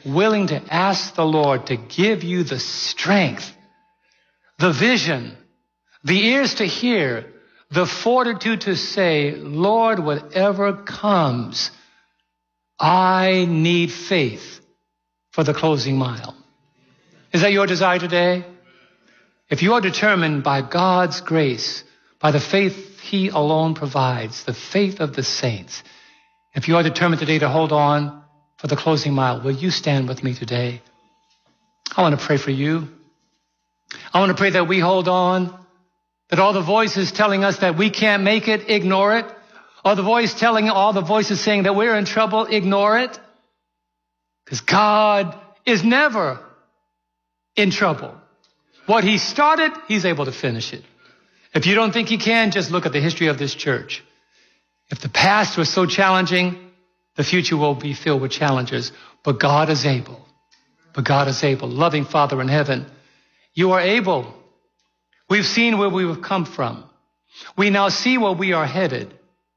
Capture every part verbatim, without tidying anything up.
willing to ask the Lord to give you the strength, the vision, the ears to hear, the fortitude to say, Lord, whatever comes, I need faith for the closing mile. Is that your desire today? If you are determined by God's grace, by the faith he alone provides, the faith of the saints, if you are determined today to hold on for the closing mile, will you stand with me today? I want to pray for you. I want to pray that we hold on, that all the voices telling us that we can't make it, ignore it. All the voice telling, all the voices saying that we're in trouble, ignore it. Because God is never in trouble. What he started, he's able to finish it. If you don't think he can, just look at the history of this church. If the past was so challenging, the future will be filled with challenges. But God is able. But God is able. Loving Father in heaven, you are able. We've seen where we've come from. We now see where we are headed.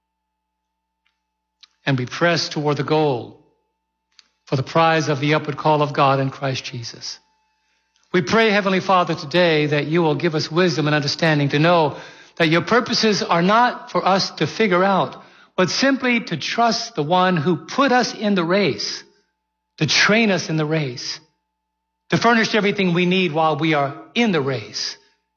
And we press toward the goal for the prize of the upward call of God in Christ Jesus. We pray, Heavenly Father, today that you will give us wisdom and understanding to know that your purposes are not for us to figure out, but simply to trust the one who put us in the race, to train us in the race, to furnish everything we need while we are in the race,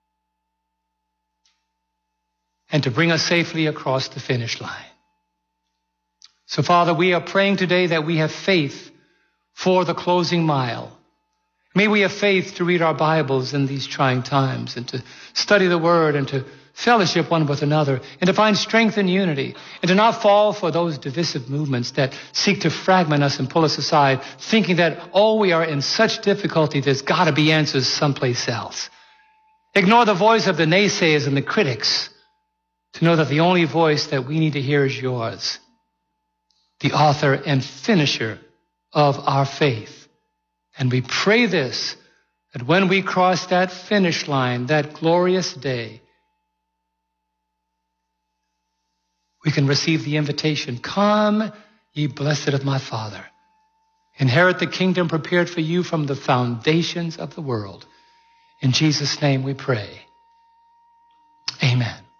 and to bring us safely across the finish line. So, Father, we are praying today that we have faith for the closing mile. May we have faith to read our Bibles in these trying times and to study the Word and to fellowship one with another and to find strength and unity and to not fall for those divisive movements that seek to fragment us and pull us aside, thinking that, oh, we are in such difficulty, there's got to be answers someplace else. Ignore the voice of the naysayers and the critics to know that the only voice that we need to hear is yours, the author and finisher of our faith. And we pray this, that when we cross that finish line, that glorious day, we can receive the invitation, come, ye blessed of my Father. Inherit the kingdom prepared for you from the foundations of the world. In Jesus' name we pray. Amen.